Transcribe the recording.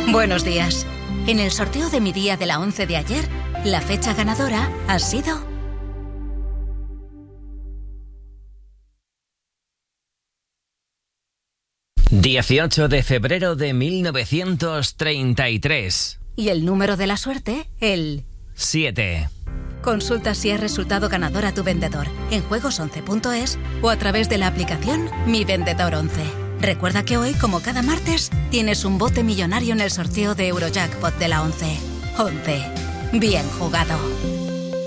Buenos días. En el sorteo de mi día de la 11 de ayer, la fecha ganadora ha sido 18 de febrero de 1933. Y el número de la suerte, el 7. Consulta si es resultado ganador a tu vendedor en juegos11.es o a través de la aplicación Mi Vendedor 11. Recuerda que hoy, como cada martes, tienes un bote millonario en el sorteo de Eurojackpot de la 11. 11. Bien jugado.